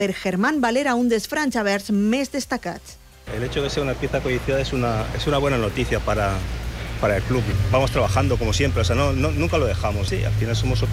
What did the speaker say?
Per Germán Valera, un dels franjavers més destacats. El hecho de ser una pieza codiciada es una buena noticia para el club. Vamos trabajando como siempre, o sea, nunca lo dejamos. Sí, al final somos